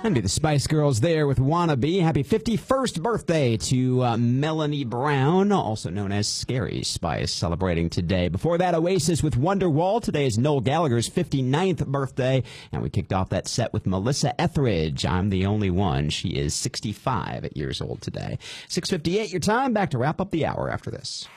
And be the Spice Girls there with Wannabe. Happy 51st birthday to Melanie Brown, also known as Scary Spice, celebrating today. Before that, Oasis with Wonderwall. Today is Noel Gallagher's 59th birthday. And we kicked off that set with Melissa Etheridge. I'm the Only One. She is 65 years old today. 6:58 your time. Back to wrap up the hour after this.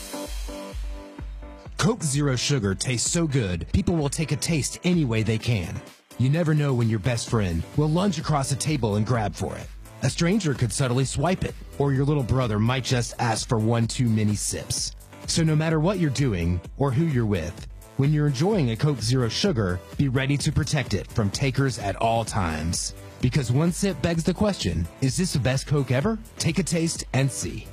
Coke Zero Sugar tastes so good, people will take a taste any way they can. You never know when your best friend will lunge across a table and grab for it. A stranger could subtly swipe it, or your little brother might just ask for one too many sips. So no matter what you're doing or who you're with, when you're enjoying a Coke Zero Sugar, be ready to protect it from takers at all times. Because one sip begs the question, is this the best Coke ever? Take a taste and see.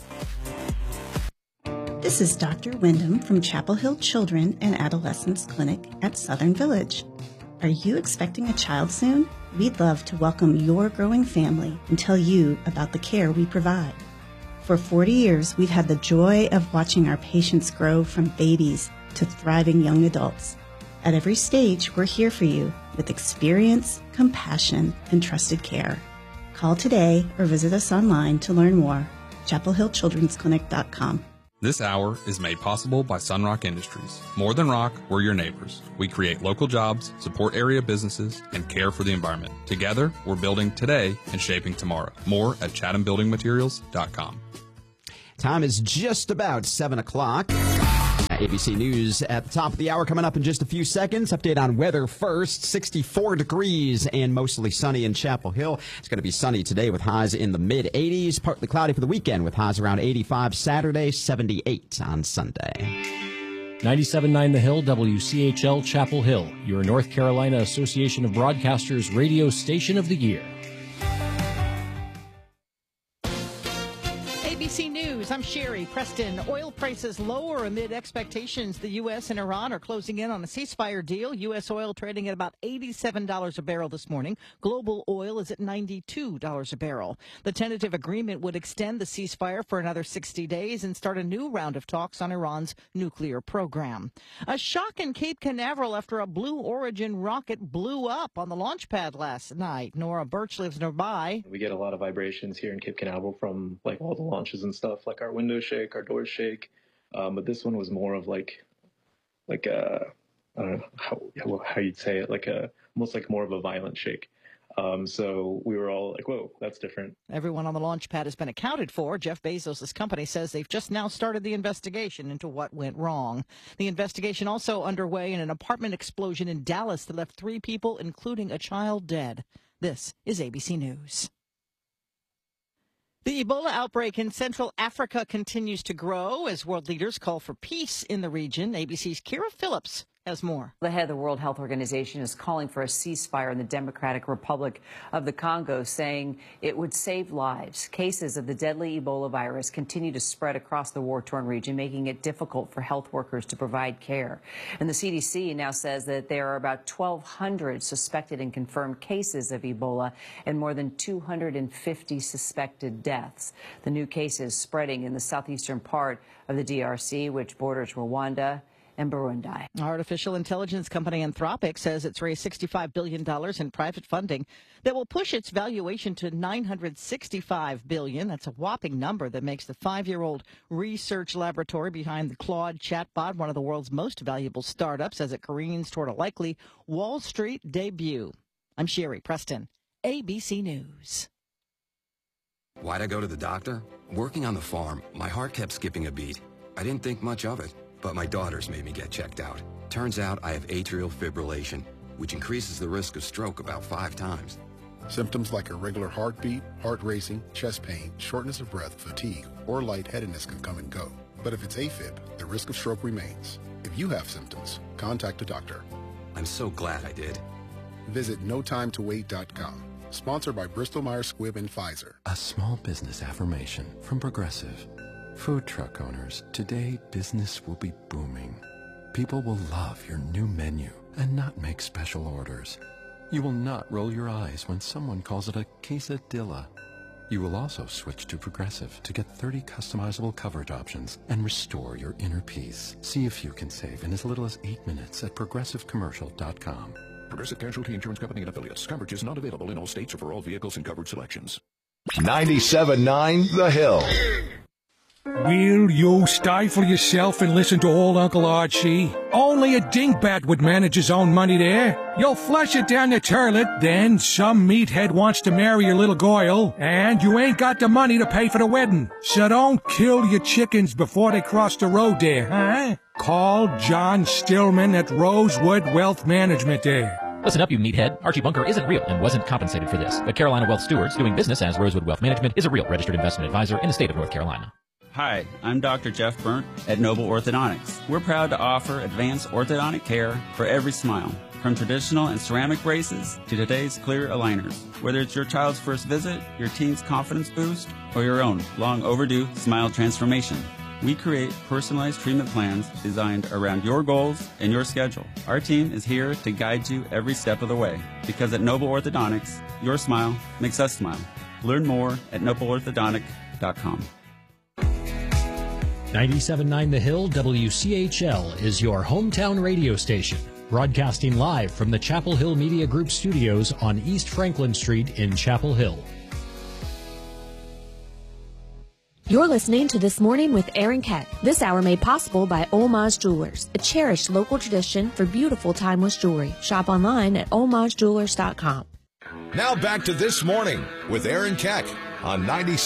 This is Dr. Wyndham from Chapel Hill Children and Adolescents Clinic at Southern Village. Are you expecting a child soon? We'd love to welcome your growing family and tell you about the care we provide. For 40 years, we've had the joy of watching our patients grow from babies to thriving young adults. At every stage, we're here for you with experience, compassion, and trusted care. Call today or visit us online to learn more. ChapelHillChildren'sClinic.com. This hour is made possible by Sunrock Industries. More than rock, we're your neighbors. We create local jobs, support area businesses, and care for the environment. Together, we're building today and shaping tomorrow. More at chathambuildingmaterials.com. Time is just about 7 o'clock. ABC News at the top of the hour coming up in just a few seconds. Update on weather first. 64 degrees and mostly sunny in Chapel Hill. It's going to be sunny today with highs in the mid-80s. Partly cloudy for the weekend with highs around 85 Saturday, 78 on Sunday. 97.9 The Hill, WCHL Chapel Hill, your North Carolina Association of Broadcasters Radio Station of the Year. ABC News, I'm Sherry Preston. Oil prices lower amid expectations the U.S. and Iran are closing in on a ceasefire deal. U.S. oil trading at about $87 a barrel this morning. Global oil is at $92 a barrel. The tentative agreement would extend the ceasefire for another 60 days and start a new round of talks on Iran's nuclear program. A shock in Cape Canaveral after a Blue Origin rocket blew up on the launch pad last night. Nora Birch lives nearby. We get a lot of vibrations here in Cape Canaveral from like all the launches and stuff, like our windows shake, our doors shake. But this one was more of like a, I don't know how you'd say it, almost like more of a violent shake. So we were all like, whoa, that's different. Everyone on the launch pad has been accounted for. Jeff Bezos' company says they've just now started the investigation into what went wrong. The investigation also underway in an apartment explosion in Dallas that left 3 people, including a child, dead. This is ABC News. The Ebola outbreak in Central Africa continues to grow as world leaders call for peace in the region. ABC's Kira Phillips has more. The head of the World Health Organization is calling for a ceasefire in the Democratic Republic of the Congo, saying it would save lives. Cases of the deadly Ebola virus continue to spread across the war-torn region, making it difficult for health workers to provide care. And the CDC now says that there are about 1,200 suspected and confirmed cases of Ebola and more than 250 suspected deaths. The new cases spreading in the southeastern part of the DRC, which borders Rwanda and Burundi. Artificial intelligence company Anthropic says it's raised $65 billion in private funding that will push its valuation to $965 billion. That's a whopping number that makes the 5-year-old research laboratory behind the Claude chatbot one of the world's most valuable startups as it careens toward a likely Wall Street debut. I'm Sherry Preston, ABC News. Why'd I go to the doctor? Working on the farm, my heart kept skipping a beat. I didn't think much of it. But my daughters made me get checked out. Turns out I have atrial fibrillation, which increases the risk of stroke about 5 times. Symptoms like irregular heartbeat, heart racing, chest pain, shortness of breath, fatigue, or lightheadedness can come and go. But if it's AFib, the risk of stroke remains. If you have symptoms, contact a doctor. I'm so glad I did. Visit notimetowait.com. Sponsored by Bristol-Myers Squibb and Pfizer. A small business affirmation from Progressive. Food truck owners, today business will be booming. People will love your new menu and not make special orders. You will not roll your eyes when someone calls it a quesadilla. You will also switch to Progressive to get 30 customizable coverage options and restore your inner peace. See if you can save in as little as 8 minutes at progressivecommercial.com. Progressive Casualty Insurance Company and affiliates. Coverage is not available in all states or for all vehicles and covered selections. 97.9 The Hill. Will you stifle yourself and listen to old Uncle Archie? Only a dingbat would manage his own money there. You'll flush it down the toilet, then some meathead wants to marry your little Goyle, and you ain't got the money to pay for the wedding. So don't kill your chickens before they cross the road there, huh? Call John Stillman at Rosewood Wealth Management there. Listen up, you meathead. Archie Bunker isn't real and wasn't compensated for this. But Carolina Wealth Stewards, doing business as Rosewood Wealth Management, is a real registered investment advisor in the state of North Carolina. Hi, I'm Dr. Jeff Burnt at Noble Orthodontics. We're proud to offer advanced orthodontic care for every smile, from traditional and ceramic braces to today's clear aligners. Whether it's your child's first visit, your teen's confidence boost, or your own long overdue smile transformation, we create personalized treatment plans designed around your goals and your schedule. Our team is here to guide you every step of the way, because at Noble Orthodontics, your smile makes us smile. Learn more at nobleorthodontic.com. 97.9 The Hill WCHL is your hometown radio station, broadcasting live from the Chapel Hill Media Group studios on East Franklin Street in Chapel Hill. You're listening to This Morning with Aaron Keck. This hour made possible by Olmaz Jewelers, a cherished local tradition for beautiful timeless jewelry. Shop online at olmazjewelers.com. Now back to This Morning with Aaron Keck on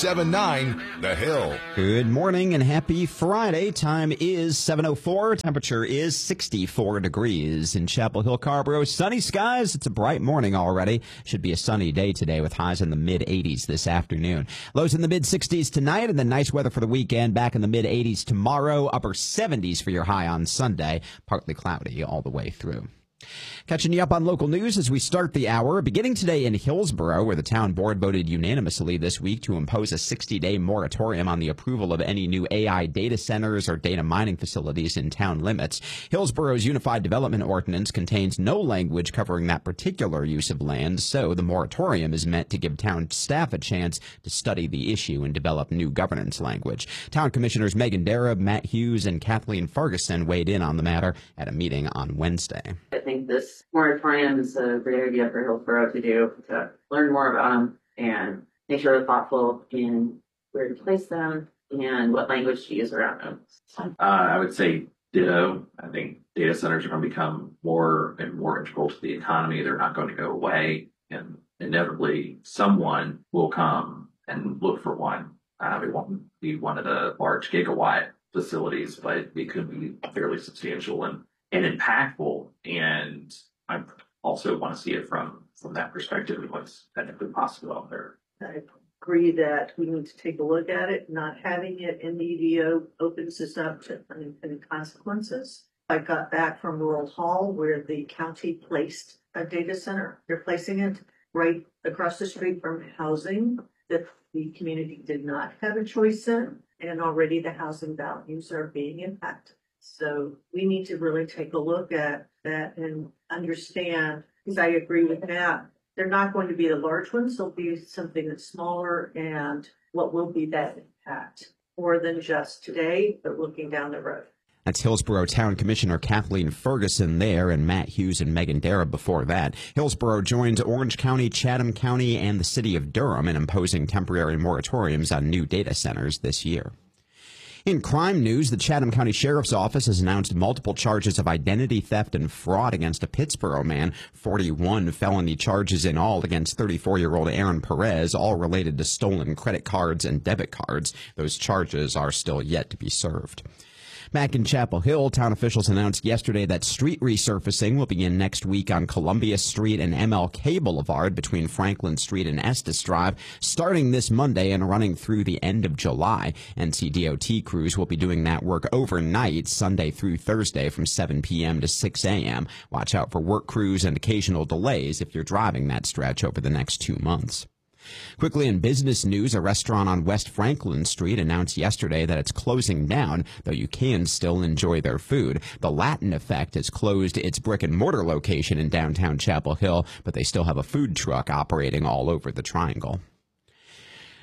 97.9 The Hill. Good morning and happy Friday. Time is 7:04. Temperature is 64 degrees in Chapel Hill, Carrboro. Sunny skies. It's a bright morning already. Should be a sunny day today with highs in the mid-80s this afternoon. Lows in the mid-60s tonight, and then nice weather for the weekend. Back in the mid-80s tomorrow. Upper 70s for your high on Sunday. Partly cloudy all the way through. Catching you up on local news as we start the hour, beginning today in Hillsborough, where the town board voted unanimously this week to impose a 60-day moratorium on the approval of any new AI data centers or data mining facilities in town limits. Hillsborough's Unified Development Ordinance contains no language covering that particular use of land, so the moratorium is meant to give town staff a chance to study the issue and develop new governance language. Town Commissioners Megan Darab, Matt Hughes, and Kathleen Ferguson weighed in on the matter at a meeting on Wednesday. I think this moratorium is a great idea for Hillsborough to do, to learn more about them and make sure we're thoughtful in where to place them and what language to use around them. I would say ditto. I think data centers are going to become more and more integral to the economy. They're not going to go away, and inevitably someone will come and look for one. It won't be one of the large gigawatt facilities, but it could be fairly substantial and impactful. And I also want to see it from that perspective of what's technically possible out there. I agree that we need to take a look at it. Not having it in the EDO opens us up to unintended consequences. I got back from Rural Hall, where the county placed a data center. They're placing it right across the street from housing that the community did not have a choice in, and already the housing values are being impacted. So we need to really take a look at that and understand, because I agree with Matt, they're not going to be the large ones. They'll be something that's smaller, and what will be that impact more than just today, but looking down the road. That's Hillsborough Town Commissioner Kathleen Ferguson there, and Matt Hughes and Megan Darab before that. Hillsborough joins Orange County, Chatham County, and the city of Durham in imposing temporary moratoriums on new data centers this year. In crime news, the Chatham County Sheriff's Office has announced multiple charges of identity theft and fraud against a Pittsboro man, 41 felony charges in all against 34-year-old Aaron Perez, all related to stolen credit cards and debit cards. Those charges are still yet to be served. Back in Chapel Hill, town officials announced yesterday that street resurfacing will begin next week on Columbia Street and MLK Boulevard between Franklin Street and Estes Drive, starting this Monday and running through the end of July. NCDOT crews will be doing that work overnight, Sunday through Thursday from 7 p.m. to 6 a.m. Watch out for work crews and occasional delays if you're driving that stretch over the next 2 months. Quickly in business news, a restaurant on West Franklin Street announced yesterday that it's closing down, though you can still enjoy their food. The Latin Effect has closed its brick-and-mortar location in downtown Chapel Hill, but they still have a food truck operating all over the Triangle.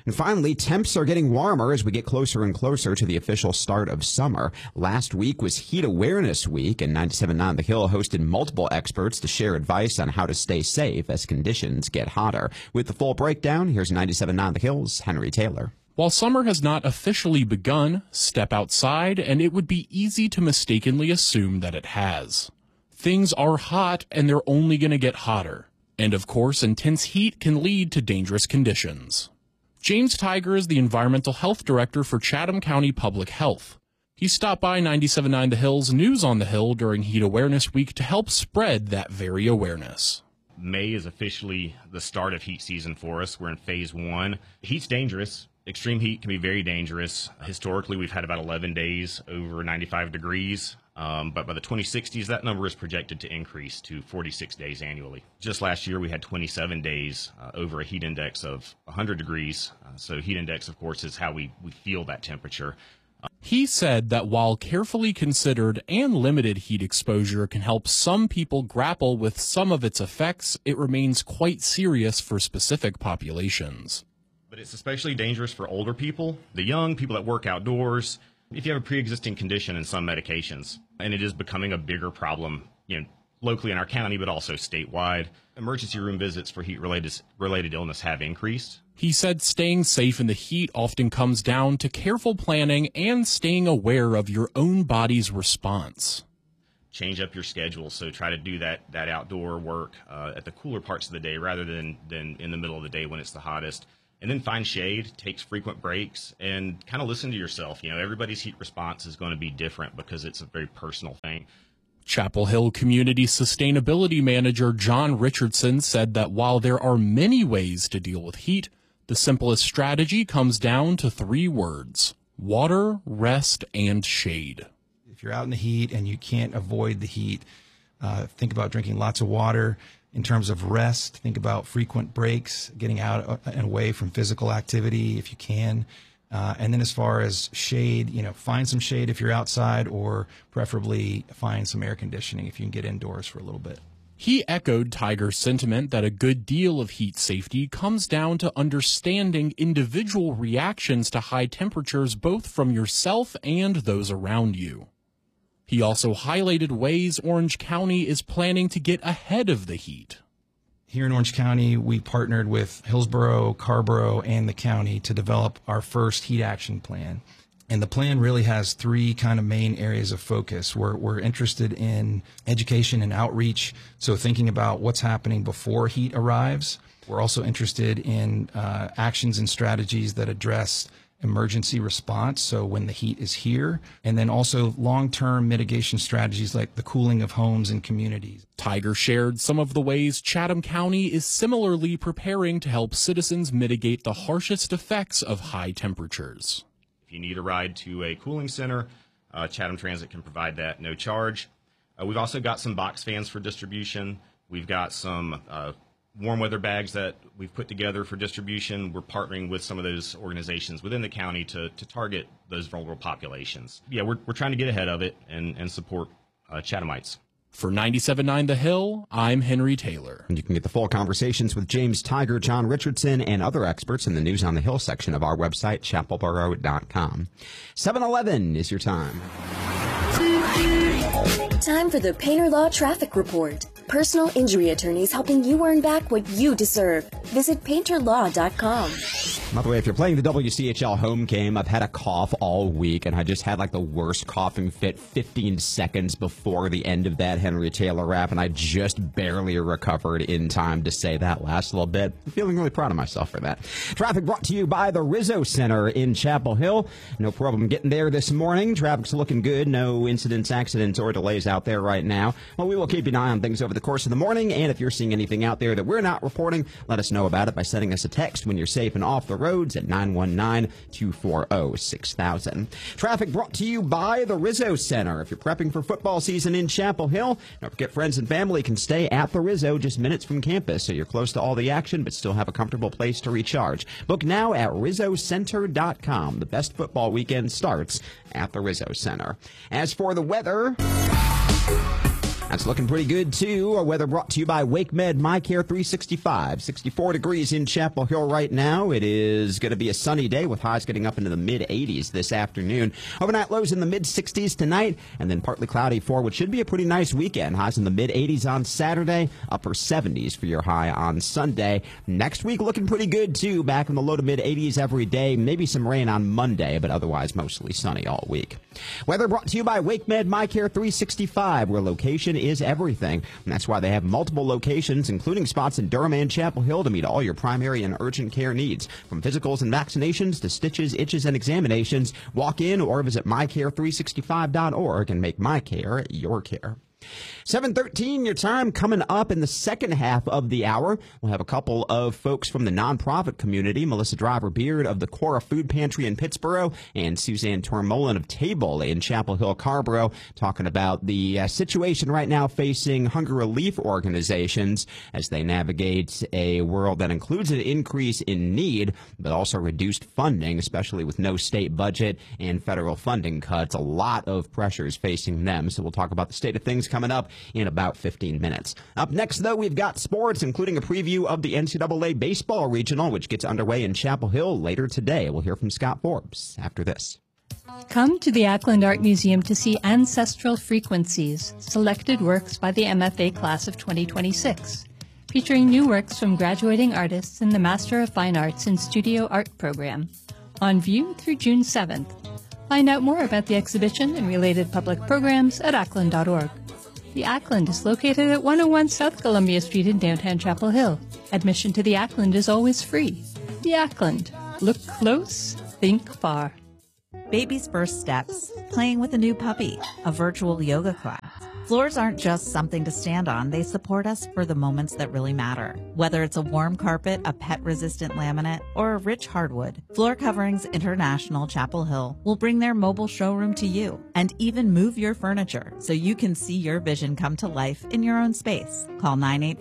And finally, temps are getting warmer as we get closer and closer to the official start of summer. Last week was Heat Awareness Week, and 97.9 The Hill hosted multiple experts to share advice on how to stay safe as conditions get hotter. With the full breakdown, here's 97.9 The Hill's Henry Taylor. While summer has not officially begun, step outside and it would be easy to mistakenly assume that it has. Things are hot and they're only going to get hotter. And of course, intense heat can lead to dangerous conditions. James Tiger is the Environmental Health Director for Chatham County Public Health. He stopped by 97.9 The Hill's News on the Hill during Heat Awareness Week to help spread that very awareness. May is officially the start of heat season for us. We're in phase 1. Heat's dangerous. Extreme heat can be very dangerous. Historically, we've had about 11 days over 95 degrees. But by the 2060s, that number is projected to increase to 46 days annually. Just last year, we had 27 days over a heat index of 100 degrees. So heat index, of course, is how we feel that temperature. He said that while carefully considered and limited heat exposure can help some people grapple with some of its effects, it remains quite serious for specific populations. But it's especially dangerous for older people, the young, people that work outdoors, if you have a pre-existing condition and some medications. And it is becoming a bigger problem, locally in our county, but also statewide. Emergency room visits for heat-related illness have increased. He said staying safe in the heat often comes down to careful planning and staying aware of your own body's response. Change up your schedule, so try to do that outdoor work at the cooler parts of the day rather than in the middle of the day when it's the hottest. And then find shade, take frequent breaks, and kind of listen to yourself. Everybody's heat response is going to be different because it's a very personal thing. Chapel Hill Community Sustainability Manager John Richardson said that while there are many ways to deal with heat, the simplest strategy comes down to 3 words: water, rest, and shade. If you're out in the heat and you can't avoid the heat, think about drinking lots of water. In terms of rest, think about frequent breaks, getting out and away from physical activity if you can. And then as far as shade, find some shade if you're outside, or preferably find some air conditioning if you can get indoors for a little bit. He echoed Tiger's sentiment that a good deal of heat safety comes down to understanding individual reactions to high temperatures, both from yourself and those around you. He also highlighted ways Orange County is planning to get ahead of the heat. Here in Orange County, we partnered with Hillsborough, Carrboro, and the county to develop our first heat action plan. And the plan really has 3 kind of main areas of focus. We're interested in education and outreach, so thinking about what's happening before heat arrives. We're also interested in actions and strategies that address emergency response, so when the heat is here, and then also long-term mitigation strategies like the cooling of homes and communities. Tiger shared some of the ways Chatham County is similarly preparing to help citizens mitigate the harshest effects of high temperatures. If you need a ride to a cooling center, Chatham Transit can provide that no charge. We've also got some box fans for distribution. We've got some warm weather bags that we've put together for distribution. We're partnering with some of those organizations within the county to target those vulnerable populations. Yeah, we're trying to get ahead of it and support Chathamites. For 97.9 The Hill, I'm Henry Taylor. And you can get the full conversations with James Tiger, John Richardson, and other experts in the News on the Hill section of our website, chapelboro.com. 7:11 is your time. Time for the Painter Law Traffic Report. Personal injury attorneys helping you earn back what you deserve. Visit painterlaw.com. By the way, if you're playing the WCHL home game, I've had a cough all week, and I just had like the worst coughing fit 15 seconds before the end of that Henry Taylor rap, and I just barely recovered in time to say that last little bit. I'm feeling really proud of myself for that. Traffic brought to you by the Rizzo Center in Chapel Hill. No problem getting there this morning. Traffic's looking good. No incidents, accidents, or delays out there right now. Well, we will keep an eye on things over the course of the morning, and if you're seeing anything out there that we're not reporting, let us know about it by sending us a text when you're safe and off the roads at 919-240-6000. Traffic brought to you by the Rizzo Center. If you're prepping for football season in Chapel Hill, don't forget friends and family can stay at the Rizzo just minutes from campus, so you're close to all the action but still have a comfortable place to recharge. Book now at RizzoCenter.com. The best football weekend starts at the Rizzo Center. As for the weather, That's looking pretty good, too. Our weather brought to you by WakeMed MyCare 365. 64 degrees in Chapel Hill right now. It is going to be a sunny day with highs getting up into the mid-80s this afternoon. Overnight lows in the mid-60s tonight, and then partly cloudy for what should be a pretty nice weekend. Highs in the mid-80s on Saturday, upper 70s for your high on Sunday. Next week looking pretty good, too. Back in the low to mid-80s every day. Maybe some rain on Monday, but otherwise mostly sunny all week. Weather brought to you by WakeMed MyCare 365, where location is everything. And that's why they have multiple locations, including spots in Durham and Chapel Hill, to meet all your primary and urgent care needs. From physicals and vaccinations to stitches, itches, and examinations, walk in or visit mycare365.org and make MyCare your care. 7:13, your time coming up in the second half of the hour. We'll have a couple of folks from the nonprofit community, Melissa Driver-Beard of the Cora Food Pantry in Pittsboro and Suzanne Tormolin of Table in Chapel Hill, Carborough, talking about the situation right now facing hunger relief organizations as they navigate a world that includes an increase in need, but also reduced funding, especially with no state budget and federal funding cuts. A lot of pressures facing them. So we'll talk about the state of things coming up in about 15 minutes. Up next, though, we've got sports, including a preview of the NCAA Baseball Regional, which gets underway in Chapel Hill later today. We'll hear from Scott Forbes after this. Come to the Ackland Art Museum to see Ancestral Frequencies, selected works by the MFA class of 2026, featuring new works from graduating artists in the Master of Fine Arts in Studio Art program. On view through June 7th. Find out more about the exhibition and related public programs at ackland.org. The Ackland is located at 101 South Columbia Street in downtown Chapel Hill. Admission to the Ackland is always free. The Ackland. Look close, think far. Baby's first steps, playing with a new puppy, a virtual yoga class. Floors aren't just something to stand on, they support us for the moments that really matter. Whether it's a warm carpet, a pet-resistant laminate, or a rich hardwood, Floor Coverings International Chapel Hill will bring their mobile showroom to you and even move your furniture so you can see your vision come to life in your own space. Call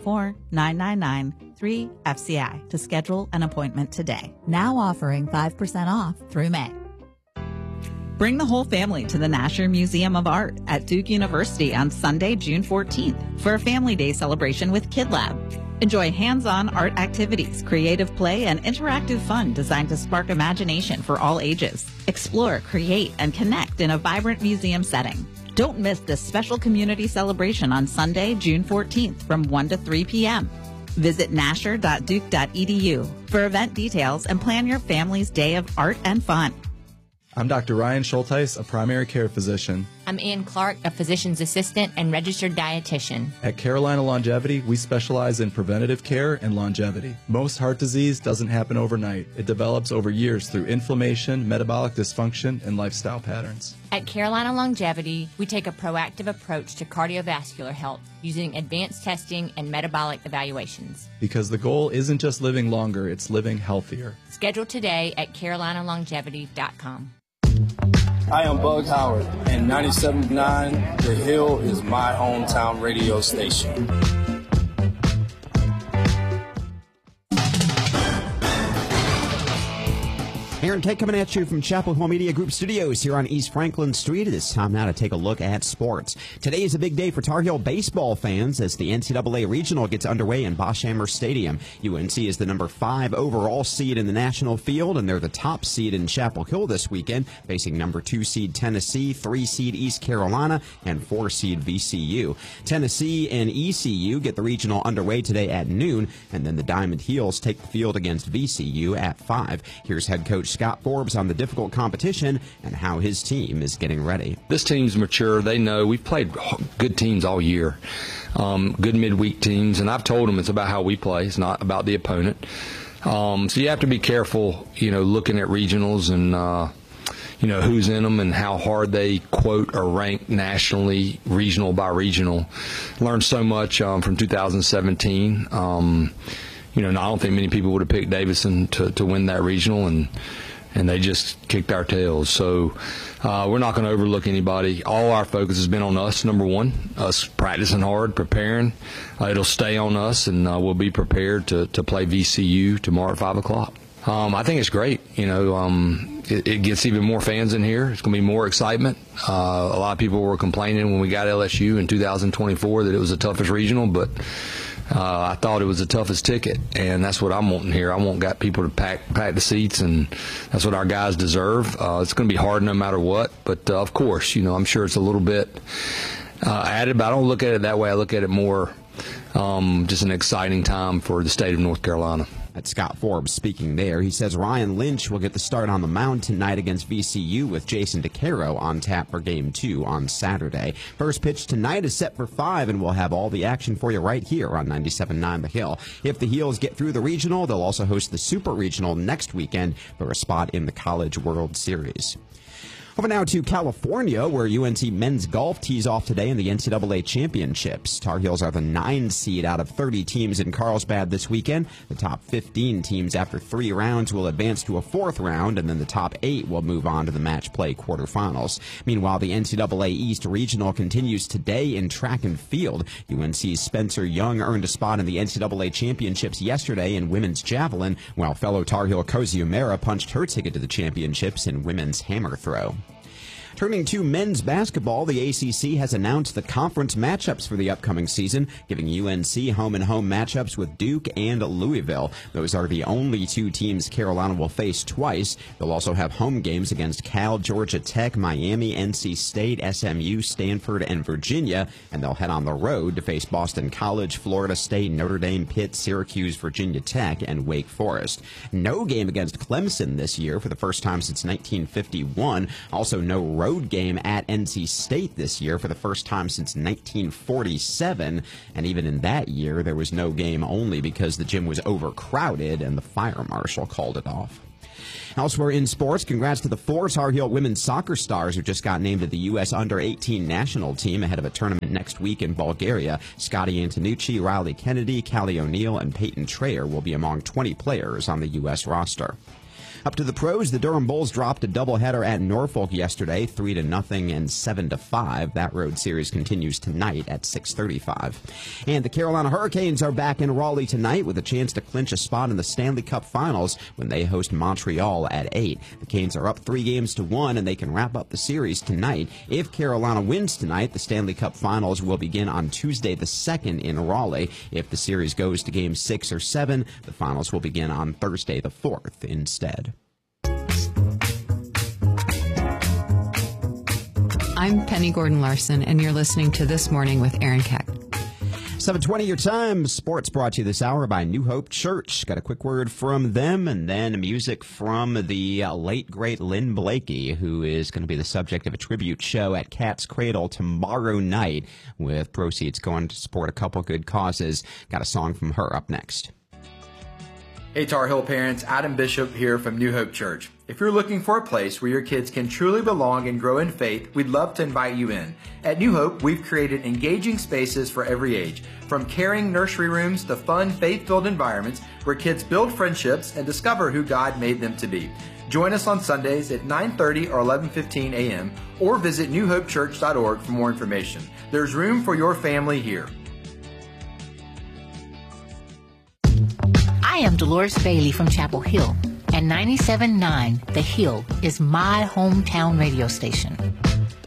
984-999-3FCI to schedule an appointment today. Now offering 5% off through May. Bring the whole family to the Nasher Museum of Art at Duke University on Sunday, June 14th for a Family Day celebration with Kid Lab. Enjoy hands-on art activities, creative play, and interactive fun designed to spark imagination for all ages. Explore, create, and connect in a vibrant museum setting. Don't miss this special community celebration on Sunday, June 14th from 1 to 3 p.m. Visit nasher.duke.edu for event details and plan your family's day of art and fun. I'm Dr. Ryan Schulteis, a primary care physician. I'm Ann Clark, a physician's assistant and registered dietitian. At Carolina Longevity, we specialize in preventative care and longevity. Most heart disease doesn't happen overnight. It develops over years through inflammation, metabolic dysfunction, and lifestyle patterns. At Carolina Longevity, we take a proactive approach to cardiovascular health using advanced testing and metabolic evaluations. Because the goal isn't just living longer, it's living healthier. Schedule today at carolinalongevity.com. Hi, I'm Bug Howard, and 97.9 The Hill is my hometown radio station. Aaron Kate coming at you from Chapel Hill Media Group Studios here on East Franklin Street. It is time now to take a look at sports. Today is a big day for Tar Heel baseball fans as the NCAA Regional gets underway in Boschhammer Stadium. UNC is the number 5 overall seed in the national field, and they're the top seed in Chapel Hill this weekend, facing number 2 seed Tennessee, 3 seed East Carolina, and 4 seed VCU. Tennessee and ECU get the regional underway today at noon, and then the Diamond Heels take the field against VCU at 5. Here's head coach Scott Forbes on the difficult competition and how his team is getting ready. This team's mature. They know we've played good teams all year, good midweek teams, and I've told them it's about how we play. It's not about the opponent. So you have to be careful, looking at regionals and, who's in them and how hard they quote or rank nationally, regional by regional. Learned so much from 2017. I don't think many people would have picked Davidson to win that regional, and they just kicked our tails. So we're not going to overlook anybody. All our focus has been on us, number one, us practicing hard, preparing. It'll stay on us, and we'll be prepared to play VCU tomorrow at 5 o'clock. I think it's great. it gets even more fans in here. It's going to be more excitement. A lot of people were complaining when we got LSU in 2024 that it was the toughest regional, but I thought it was the toughest ticket, and that's what I'm wanting here. I want people to pack the seats, and that's what our guys deserve. It's going to be hard no matter what, but of course, I'm sure it's a little bit added, but I don't look at it that way. I look at it more just an exciting time for the state of North Carolina. That's Scott Forbes speaking there. He says Ryan Lynch will get the start on the mound tonight against VCU with Jason DeCaro on tap for Game 2 on Saturday. First pitch tonight is set for 5, and we'll have all the action for you right here on 97.9 The Hill. If the Heels get through the regional, they'll also host the Super Regional next weekend for a spot in the College World Series. Over now to California, where UNC men's golf tees off today in the NCAA championships. Tar Heels are the 9 seed out of 30 teams in Carlsbad this weekend. The top 15 teams after 3 rounds will advance to a 4th round, and then the top 8 will move on to the match play quarterfinals. Meanwhile, the NCAA East Regional continues today in track and field. UNC's Spencer Young earned a spot in the NCAA championships yesterday in women's javelin, while fellow Tar Heel Cozy O'Mara punched her ticket to the championships in women's hammer throw. Turning to men's basketball, the ACC has announced the conference matchups for the upcoming season, giving UNC home-and-home matchups with Duke and Louisville. Those are the only 2 teams Carolina will face twice. They'll also have home games against Cal, Georgia Tech, Miami, NC State, SMU, Stanford, and Virginia, and they'll head on the road to face Boston College, Florida State, Notre Dame, Pitt, Syracuse, Virginia Tech, and Wake Forest. No game against Clemson this year for the first time since 1951. Also no road game at NC State this year for the first time since 1947, and even in that year there was no game only because the gym was overcrowded and the fire marshal called it off. Elsewhere in sports, congrats to the 4 Tar Heel women's soccer stars who just got named to the U.S. Under-18 national team ahead of a tournament next week in Bulgaria. Scotty Antonucci, Riley Kennedy, Callie O'Neill, and Peyton Trayer will be among 20 players on the U.S. roster. Up to the pros, the Durham Bulls dropped a doubleheader at Norfolk yesterday, 3-0 and 7-5. That road series continues tonight at 6:35. And the Carolina Hurricanes are back in Raleigh tonight with a chance to clinch a spot in the Stanley Cup Finals when they host Montreal at 8. The Canes are up 3-1, and they can wrap up the series tonight. If Carolina wins tonight, the Stanley Cup Finals will begin on Tuesday the 2nd in Raleigh. If the series goes to Game 6 or 7, the finals will begin on Thursday the 4th instead. I'm Penny Gordon-Larson, and you're listening to This Morning with Aaron Keck. 7:20 your time. Sports brought to you this hour by New Hope Church. Got a quick word from them, and then music from the late, great Lynn Blakey, who is going to be the subject of a tribute show at Cat's Cradle tomorrow night, with proceeds going to support a couple good causes. Got a song from her up next. Hey Tar Heel parents, Adam Bishop here from New Hope Church. If you're looking for a place where your kids can truly belong and grow in faith, we'd love to invite you in. At New Hope, we've created engaging spaces for every age, from caring nursery rooms to fun, faith-filled environments where kids build friendships and discover who God made them to be. Join us on Sundays at 9:30 or 11:15 a.m. or visit newhopechurch.org for more information. There's room for your family here. I am Dolores Bailey from Chapel Hill, and 97.9 The Hill is my hometown radio station.